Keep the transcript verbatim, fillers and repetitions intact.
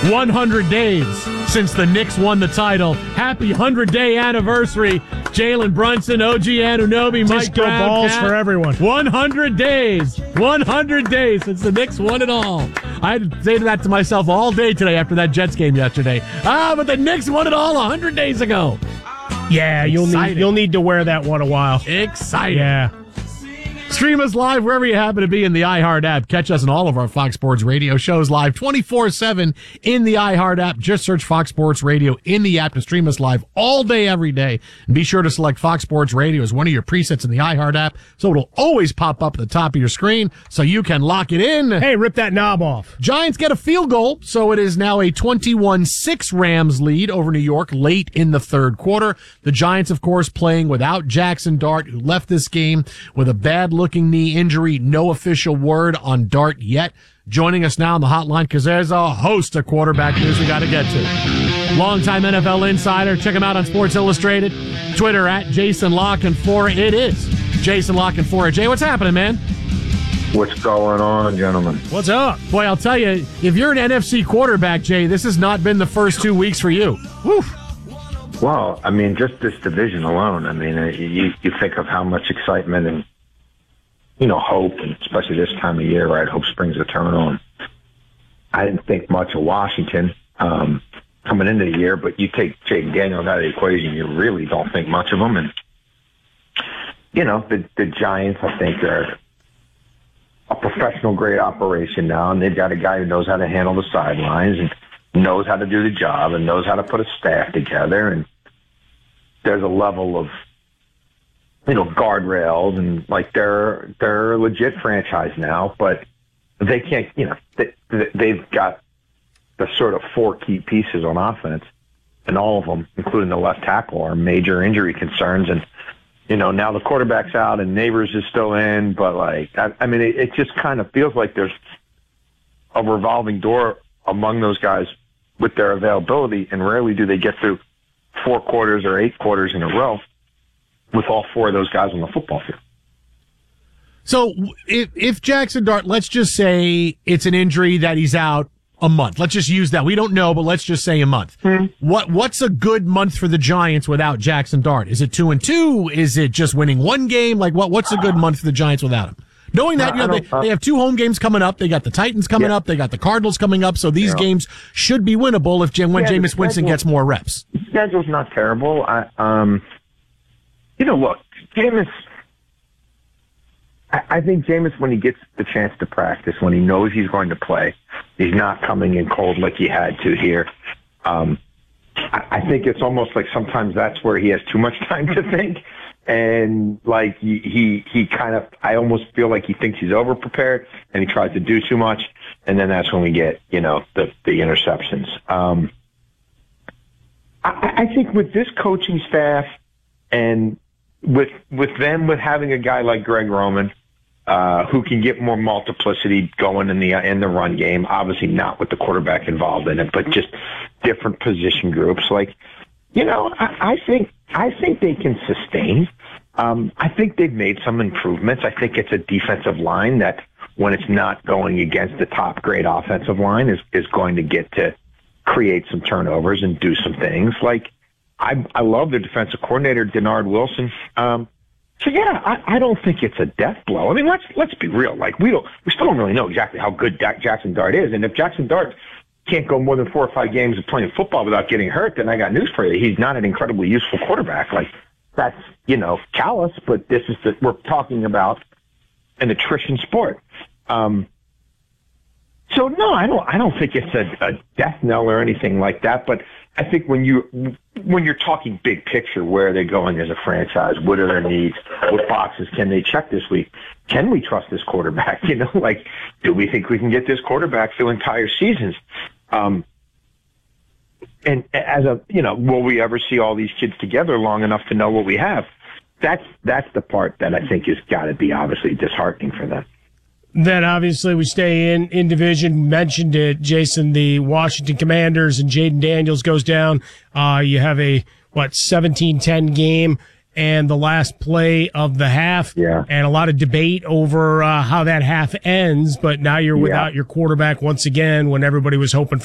one hundred days since the Knicks won the title. Happy one hundred day anniversary. Jalen Brunson, O G Anunoby, Mike Disco Brown. balls Cat. for everyone. one hundred days. one hundred days since the Knicks won it all. I had to say that to myself all day today after that Jets game yesterday. Ah, but the Knicks won it all one hundred days ago. Yeah, you'll need you'll need to wear that one a while. Exciting. Yeah. Stream us live wherever you happen to be in the iHeart app. Catch us on all of our Fox Sports Radio shows live twenty-four seven in the iHeart app. Just search Fox Sports Radio in the app to stream us live all day, every day. And be sure to select Fox Sports Radio as one of your presets in the iHeart app so it'll always pop up at the top of your screen so you can lock it in. Hey, rip that knob off. Giants get a field goal, so it is now a twenty-one six Rams lead over New York late in the third quarter. The Giants, of course, playing without Jackson Dart, who left this game with a bad looking knee injury. No official word on Dart yet. Joining us now on the hotline because there's a host of quarterback news we got to get to. Longtime N F L insider. Check him out on Sports Illustrated. Twitter at Jason La Canfora. It is Jason La Canfora. Jay, what's happening, man? What's going on, gentlemen? What's up? Boy, I'll tell you, if you're an N F C quarterback, Jay, this has not been the first two weeks for you. Woo. Well, I mean, just this division alone. I mean, uh, you you think of how much excitement and you know, hope, and especially this time of year, right? Hope springs eternal. And I didn't think much of Washington um, coming into the year, but you take Jake Daniels out of the equation, you really don't think much of them. And, you know, the, the Giants, I think, are a professional-grade operation now, and they've got a guy who knows how to handle the sidelines and knows how to do the job and knows how to put a staff together. And there's a level of you know, guardrails and like they're they're a legit franchise now, but they can't, you know, they, they've got the sort of four key pieces on offense, and all of them, including the left tackle, are major injury concerns. And you know, now the quarterback's out and Neighbors is still in, but like, I, I mean, it, it just kind of feels like there's a revolving door among those guys with their availability, and rarely do they get through four quarters or eight quarters in a row with all four of those guys on the football field. So if, if Jackson Dart, let's just say it's an injury that he's out a month. Let's just use that. We don't know, but let's just say a month. Hmm. What What's a good month for the Giants without Jackson Dart? Is it two and two? Is it just winning one game? Like what? What's a good month for the Giants without him? Knowing that, you know, they, uh, they have two home games coming up. They got the Titans coming yeah. up. They got the Cardinals coming up. So these yeah. games should be winnable if when yeah, Jameis Winston gets more reps. The schedule's not terrible. I, um, You know, look, Jameis, I, I think Jameis, when he gets the chance to practice, when he knows he's going to play, he's not coming in cold like he had to here. Um, I, I think it's almost like sometimes that's where he has too much time to think. And, like, he, he, he kind of, I almost feel like he thinks he's over-prepared, and he tries to do too much, and then that's when we get, you know, the, the interceptions. Um, I, I think with this coaching staff and with with them, with having a guy like Greg Roman, uh, who can get more multiplicity going in the in the run game, obviously not with the quarterback involved in it, but just different position groups. Like, you know, I, I think I think they can sustain. Um, I think they've made some improvements. I think it's a defensive line that, when it's not going against the top grade offensive line, is is going to get to create some turnovers and do some things. Like, I, I love their defensive coordinator, Denard Wilson. Um, so yeah, I, I don't think it's a death blow. I mean, let's let's be real. Like, we don't, we still don't really know exactly how good Dak Jackson Dart is. And if Jackson Dart can't go more than four or five games of playing football without getting hurt, then I got news for you. He's not an incredibly useful quarterback. Like, that's, you know, callous, but this is the, we're talking about an attrition sport. Um, so no, I don't. I don't think it's a, a death knell or anything like that. But I think when you when you're talking big picture, where are they going as a franchise? What are their needs? What boxes can they check this week? Can we trust this quarterback? You know, like, do we think we can get this quarterback through entire seasons? Um, and as a, you know, will we ever see all these kids together long enough to know what we have? That's that's the part that I think has got to be obviously disheartening for them. Then obviously we stay in, in division. Mentioned it, Jason, the Washington Commanders, and Jaden Daniels goes down. Uh, you have a, what, seventeen ten game and the last play of the half. Yeah. And a lot of debate over uh, how that half ends, but now you're without yeah. your quarterback once again when everybody was hoping for